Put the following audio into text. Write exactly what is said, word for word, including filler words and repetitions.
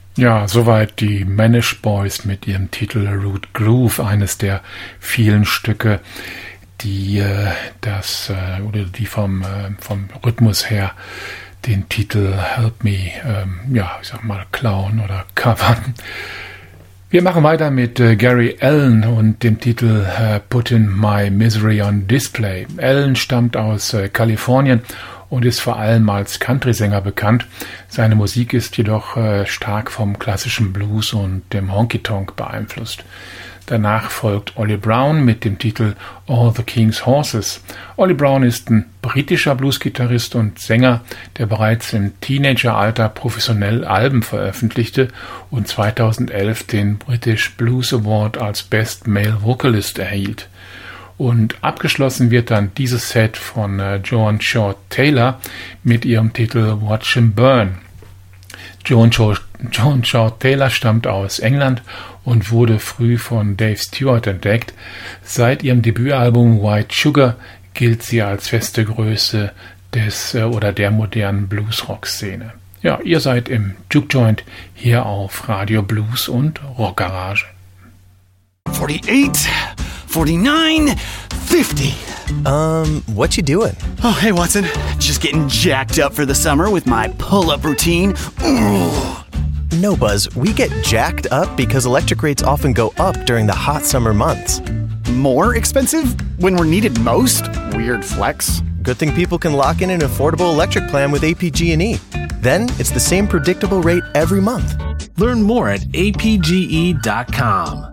Ja, soweit die Manish Boys mit ihrem Titel Root Groove, eines der vielen Stücke, die äh, das äh, oder die vom äh, vom Rhythmus her den Titel Help Me, ähm, ja, ich sag mal, klauen oder covern. Wir machen weiter mit äh, Gary Allan und dem Titel äh, Putting My Misery on Display. Allan stammt aus äh, Kalifornien und ist vor allem als Country-Sänger bekannt. Seine Musik ist jedoch äh, stark vom klassischen Blues und dem Honky-Tonk beeinflusst. Danach folgt Ollie Brown mit dem Titel All the King's Horses. Ollie Brown ist ein britischer Bluesgitarrist und Sänger, der bereits im Teenageralter professionell Alben veröffentlichte und zweitausendelf den British Blues Award als Best Male Vocalist erhielt. Und abgeschlossen wird dann dieses Set von äh, Joan Shaw Taylor mit ihrem Titel Watch 'Em Burn. Joan Shaw, Joan Shaw Taylor stammt aus England und wurde früh von Dave Stewart entdeckt. Seit ihrem Debütalbum White Sugar gilt sie als feste Größe des äh, oder der modernen Blues-Rock-Szene. Ja, ihr seid im Juke Joint hier auf Radio Blues und Rockgarage. forty-eight, forty-nine, fifty. Um, what you doing? Oh, hey, Watson. Just getting jacked up for the summer with my pull-up routine. Ooh. No, Buzz, we get jacked up because electric rates often go up during the hot summer months. More expensive when we're needed most? Weird flex. Good thing people can lock in an affordable electric plan with A P G and E. Then it's the same predictable rate every month. Learn more at A P G E dot com.